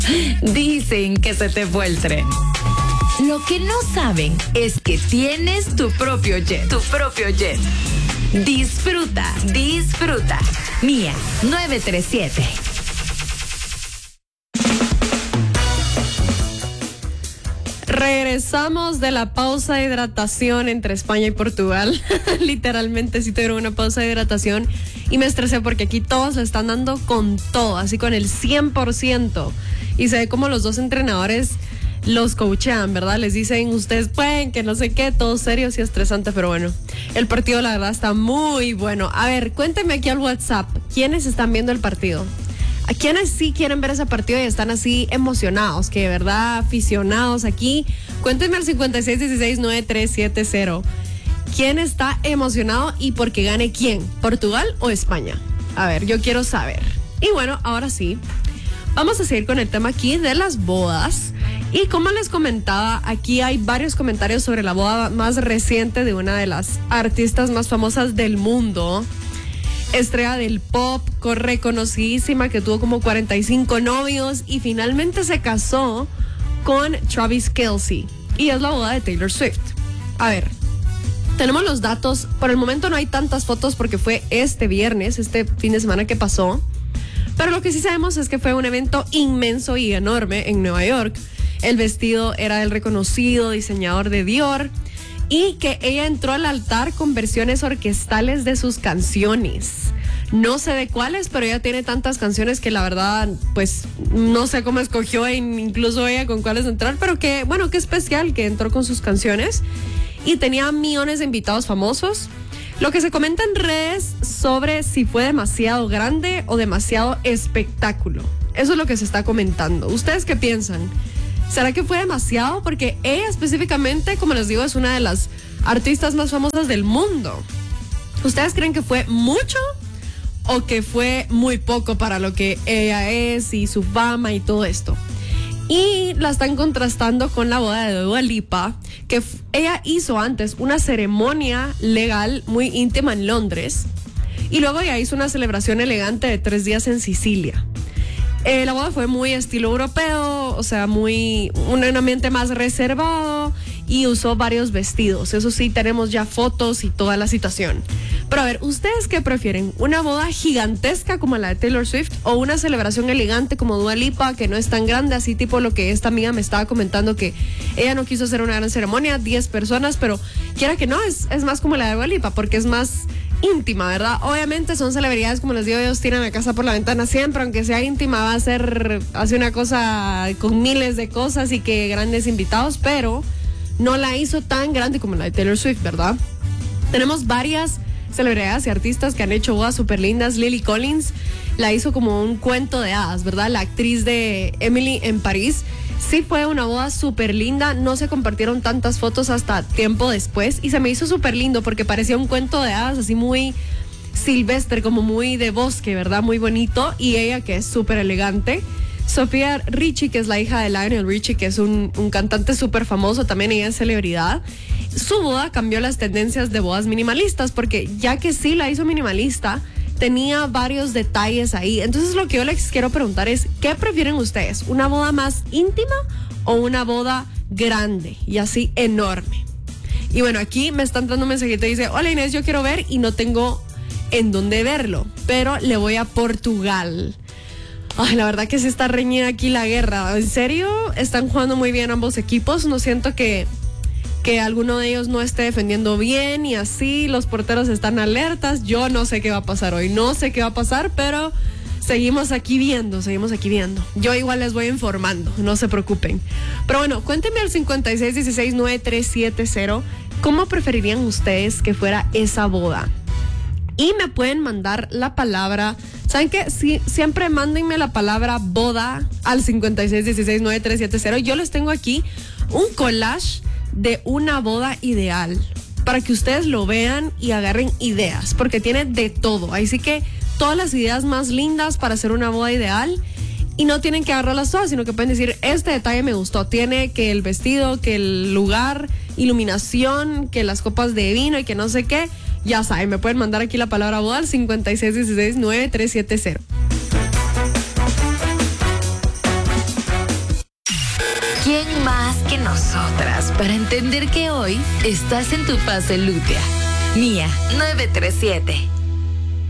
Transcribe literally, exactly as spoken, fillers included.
Dicen que se te fue el tren. Lo que no saben es que tienes tu propio jet. Tu propio jet. Disfruta, disfruta. Mía nueve tres siete. Regresamos de la pausa de hidratación entre España y Portugal. Literalmente sí tuvieron una pausa de hidratación y me estresé porque aquí todos le están dando con todo, así con el cien por ciento. Y se ve como los dos entrenadores los coachean, ¿verdad? Les dicen, ustedes pueden, que no sé qué, todo serio y estresante, pero bueno, el partido la verdad está muy bueno. A ver, cuéntenme aquí al WhatsApp, ¿quiénes están viendo el partido? ¿A quiénes sí quieren ver ese partido y están así emocionados, que de verdad aficionados aquí? Cuéntenme al cincuenta y seis dieciséis noventa y tres setenta. ¿Quién está emocionado y por qué gane quién? ¿Portugal o España? A ver, yo quiero saber. Y bueno, ahora sí, vamos a seguir con el tema aquí de las bodas. Y como les comentaba, aquí hay varios comentarios sobre la boda más reciente de una de las artistas más famosas del mundo. Estrella del pop, reconocidísima, que tuvo como cuarenta y cinco novios y finalmente se casó con Travis Kelce. Y es la boda de Taylor Swift. A ver, tenemos los datos. Por el momento no hay tantas fotos porque fue este viernes, este fin de semana que pasó. Pero lo que sí sabemos es que fue un evento inmenso y enorme en Nueva York. El vestido era del reconocido diseñador de Dior. Y que ella entró al altar con versiones orquestales de sus canciones. No sé de cuáles, pero ella tiene tantas canciones que la verdad, pues, no sé cómo escogió incluso ella con cuáles entrar, pero que, bueno, qué especial que entró con sus canciones. Y tenía millones de invitados famosos. Lo que se comenta en redes sobre si fue demasiado grande o demasiado espectáculo. Eso es lo que se está comentando. ¿Ustedes qué piensan? ¿Será que fue demasiado? Porque ella específicamente, como les digo, es una de las artistas más famosas del mundo. ¿Ustedes creen que fue mucho o que fue muy poco para lo que ella es y su fama y todo esto? Y la están contrastando con la boda de Dua Lipa, que f- ella hizo antes una ceremonia legal muy íntima en Londres y luego ella hizo una celebración elegante de tres días en Sicilia. Eh, la boda fue muy estilo europeo, o sea, muy un ambiente más reservado y usó varios vestidos. Eso sí, tenemos ya fotos y toda la situación. Pero a ver, ¿ustedes qué prefieren? ¿Una boda gigantesca como la de Taylor Swift o una celebración elegante como Dua Lipa, que no es tan grande, así tipo lo que esta amiga me estaba comentando, que ella no quiso hacer una gran ceremonia, diez personas, pero quiera que no, es, es más como la de Dua Lipa porque es más íntima, ¿verdad? Obviamente son celebridades, como les digo, ellos tiran la casa por la ventana siempre, aunque sea íntima, va a ser, hace una cosa con miles de cosas y que grandes invitados, pero no la hizo tan grande como la de Taylor Swift, ¿verdad? Tenemos varias celebridades y artistas que han hecho bodas súper lindas. Lily Collins la hizo como un cuento de hadas, ¿verdad? La actriz de Emily en París. Sí fue una boda súper linda, no se compartieron tantas fotos hasta tiempo después y se me hizo súper lindo porque parecía un cuento de hadas así muy silvestre, como muy de bosque, ¿verdad? Muy bonito. Y ella, que es súper elegante. Sofía Richie, que es la hija de Lionel Richie, que es un, un cantante súper famoso, también ella es celebridad. Su boda cambió las tendencias de bodas minimalistas porque ya que sí la hizo minimalista, tenía varios detalles ahí. Entonces lo que yo les quiero preguntar es, ¿qué prefieren ustedes? ¿Una boda más íntima o una boda grande y así enorme? Y bueno, aquí me está entrando un mensajito y dice, hola Inés, yo quiero ver y no tengo en dónde verlo, pero le voy a Portugal. Ay, la verdad que sí está reñida aquí la guerra. En serio, están jugando muy bien ambos equipos. No siento que que alguno de ellos no esté defendiendo bien y así los porteros están alertas. Yo no sé qué va a pasar hoy, no sé qué va a pasar, pero seguimos aquí viendo, seguimos aquí viendo. Yo igual les voy informando, no se preocupen. Pero bueno, cuéntenme al cincuenta y seis dieciséis noventa y tres setenta cómo preferirían ustedes que fuera esa boda. Y me pueden mandar la palabra, ¿saben qué? Sí, siempre mándenme la palabra boda al cincuenta y seis dieciséis noventa y tres setenta. Yo les tengo aquí un collage de una boda ideal para que ustedes lo vean y agarren ideas, porque tiene de todo. Así que todas las ideas más lindas para hacer una boda ideal, y no tienen que agarrarlas todas, sino que pueden decir, este detalle me gustó, tiene que el vestido, que el lugar, iluminación, que las copas de vino y que no sé qué. Ya saben, me pueden mandar aquí la palabra boda al cincuenta y seis dieciséis noventa y tres setenta. ¿quién más que nosotras para entender que hoy estás en tu fase lútea? Mía, nueve tres siete.